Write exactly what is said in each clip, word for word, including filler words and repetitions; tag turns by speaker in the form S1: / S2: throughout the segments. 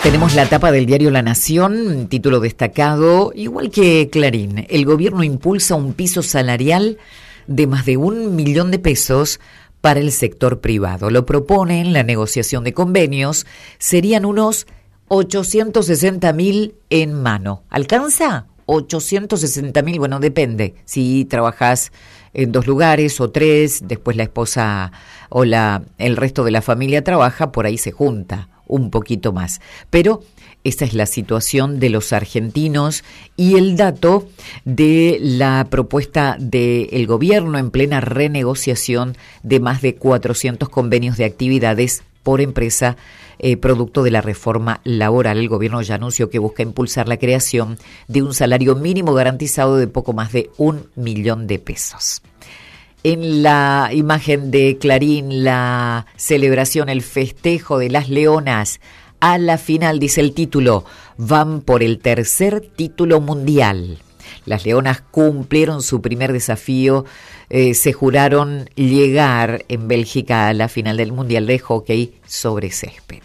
S1: Tenemos la tapa del diario La Nación, título destacado, igual que Clarín. El gobierno impulsa un piso salarial de más de un millón de pesos para el sector privado. Lo propone en la negociación de convenios. Serían unos ochocientos sesenta mil en mano. ¿Alcanza? ochocientos sesenta mil, bueno, depende. Si trabajas en dos lugares o tres, después la esposa o la, el resto de la familia trabaja, por ahí se junta un poquito más. Pero esta es la situación de los argentinos y el dato de la propuesta del gobierno en plena renegociación de más de cuatrocientos convenios de actividades por empresa, eh, producto de la reforma laboral. El gobierno ya anunció que busca impulsar la creación de un salario mínimo garantizado de poco más de un millón de pesos. En la imagen de Clarín, la celebración, el festejo de las Leonas a la final, dice el título, van por el tercer título mundial. Las Leonas cumplieron su primer desafío, eh, se juraron llegar en Bélgica a la final del Mundial de Hockey sobre césped.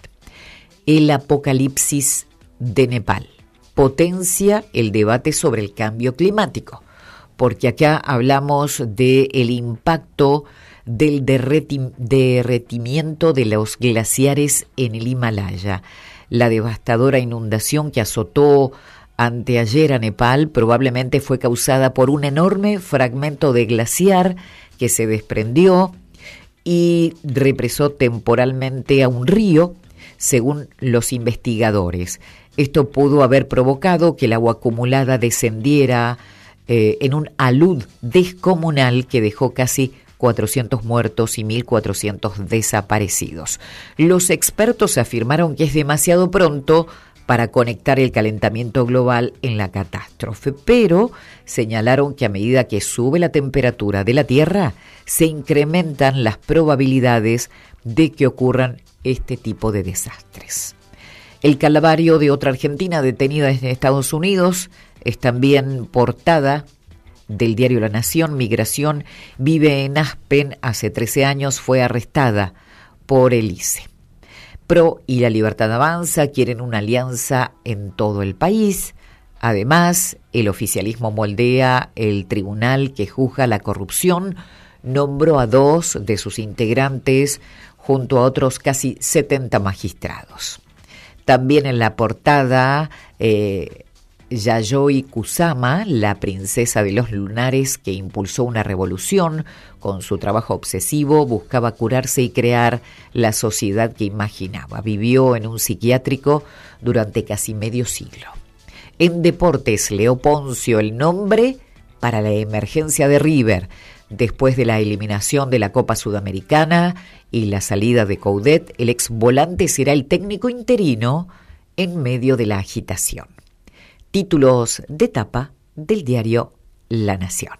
S1: El apocalipsis de Nepal potencia el debate sobre el cambio climático, porque acá hablamos del impacto del derreti- derretimiento de los glaciares en el Himalaya. La devastadora inundación que azotó anteayer a Nepal probablemente fue causada por un enorme fragmento de glaciar que se desprendió y represó temporalmente a un río, según los investigadores. Esto pudo haber provocado que el agua acumulada descendiera eh, en un alud descomunal que dejó casi cuatrocientos muertos y mil cuatrocientos desaparecidos. Los expertos afirmaron que es demasiado pronto para conectar el calentamiento global en la catástrofe, pero señalaron que a medida que sube la temperatura de la Tierra, se incrementan las probabilidades de que ocurran este tipo de desastres. El calvario de otra argentina detenida en Estados Unidos es también portada del diario La Nación. Migración vive en Aspen, hace trece años fue arrestada por el I C E. PRO y La Libertad Avanza quieren una alianza en todo el país. Además, el oficialismo moldea el tribunal que juzga la corrupción, nombró a dos de sus integrantes junto a otros casi setenta magistrados. También en la portada, eh, Yayoi Kusama, la princesa de los lunares que impulsó una revolución, con su trabajo obsesivo buscaba curarse y crear la sociedad que imaginaba. Vivió en un psiquiátrico durante casi medio siglo. En deportes, Leo Poncio, el nombre para la emergencia de River. Después de la eliminación de la Copa Sudamericana y la salida de Coudet, el ex volante será el técnico interino en medio de la agitación. Títulos de tapa del diario La Nación.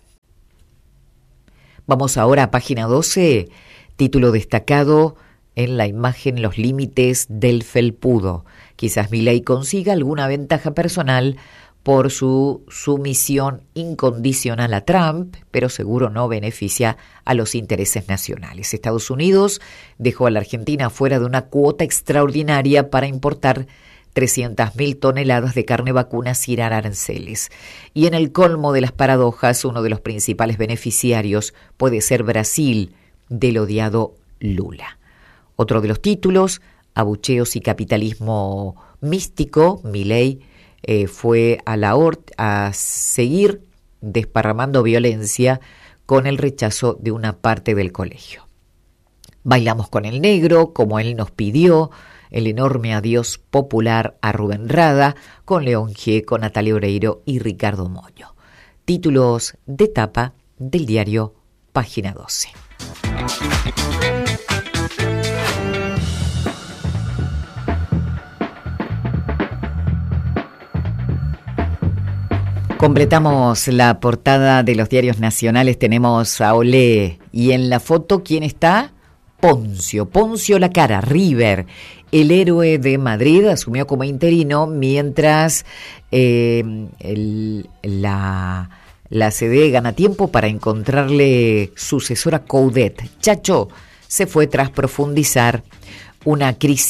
S1: Vamos ahora a página doce, título destacado en la imagen, los límites del felpudo. Quizás Milei consiga alguna ventaja personal por su sumisión incondicional a Trump, pero seguro no beneficia a los intereses nacionales. Estados Unidos dejó a la Argentina fuera de una cuota extraordinaria para importar trescientas mil toneladas de carne vacuna sin aranceles. Y en el colmo de las paradojas, uno de los principales beneficiarios puede ser Brasil, del odiado Lula. Otro de los títulos, abucheos y capitalismo místico. Milei eh, fue a la hort a seguir desparramando violencia con el rechazo de una parte del colegio. Bailamos con el negro, como él nos pidió, el enorme adiós popular a Rubén Rada, con León Gieco, Natalia Oreiro y Ricardo Moño. Títulos de tapa del diario Página doce. Completamos la portada de los diarios nacionales. Tenemos a Olé y en la foto, ¿quién está? Poncio, Poncio Lacara, River, el héroe de Madrid, asumió como interino mientras eh, el, la, la C D E gana tiempo para encontrarle sucesora Coudet. Chacho se fue tras profundizar una crisis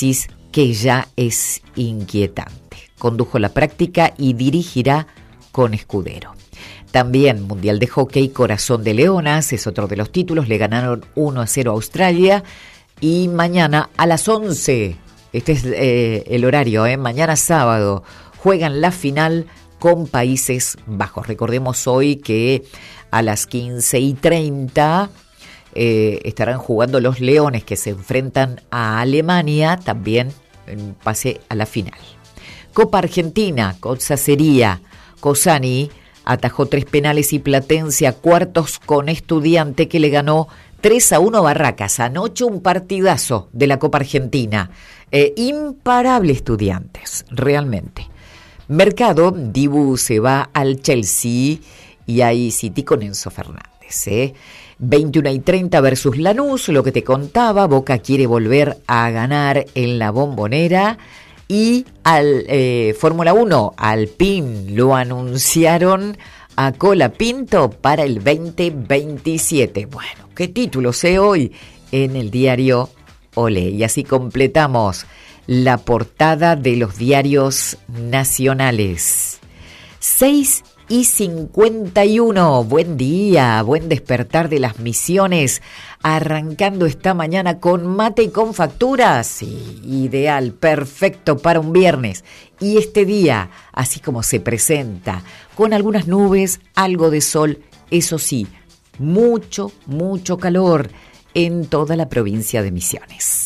S1: que ya es inquietante. Condujo la práctica y dirigirá con Escudero. También Mundial de Hockey, Corazón de Leonas, es otro de los títulos. Le ganaron uno a cero a Australia. Y mañana a las once, este es eh, el horario, eh, mañana sábado, juegan la final con Países Bajos. Recordemos hoy que a las quince y treinta eh, estarán jugando los Leones, que se enfrentan a Alemania, también en pase a la final. Copa Argentina, cosa sería, Cosani atajó tres penales y Platense a cuartos con Estudiante, que le ganó tres a uno a Barracas. Anoche un partidazo de la Copa Argentina. Eh, imparable Estudiantes, realmente. Mercado, Dibu se va al Chelsea y ahí City con Enzo Fernández. ¿eh? veintiuno y treinta versus Lanús, lo que te contaba. Boca quiere volver a ganar en la Bombonera. Y al eh, Fórmula uno, Alpine, lo anunciaron a Colapinto para el veinte veintisiete. Bueno, qué títulos eh, hoy en el diario Olé. Y así completamos la portada de los diarios nacionales. seis y cincuenta y uno. Buen día, buen despertar de las Misiones. Arrancando esta mañana con mate y con facturas. Sí, ideal, perfecto para un viernes. Y este día, así como se presenta, con algunas nubes, algo de sol, eso sí, mucho, mucho calor en toda la provincia de Misiones.